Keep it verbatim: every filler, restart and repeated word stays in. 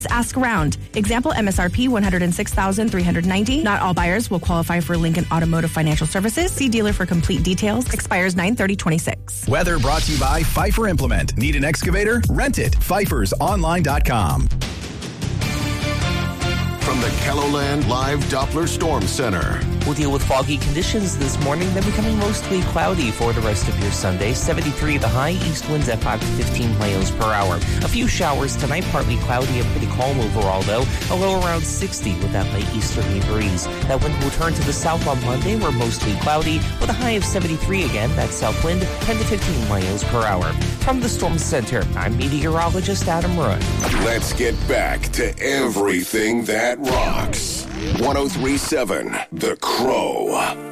Ask around. Example M S R P one hundred six thousand three hundred ninety dollars. Not all buyers will qualify for Lincoln Automotive Financial Services. See dealer for complete details. Expires nine thirty twenty-six. Weather brought to you by Pfeiffer Implement. Need an excavator? Rent it. Pfeifers Online dot com. From the KELOLAND Live Doppler Storm Center. We'll deal with foggy conditions this morning, then becoming mostly cloudy for the rest of your Sunday. seventy-three the high, east winds at five to fifteen miles per hour. A few showers tonight, partly cloudy and pretty calm overall, though. A low around sixty with that light easterly breeze. That wind will turn to the south on Monday. We're mostly cloudy with a high of seventy-three again. That south wind, ten to fifteen miles per hour. From the Storm Center, I'm meteorologist Adam Roy. Let's get back to everything that rocks. one oh three point seven The Crow.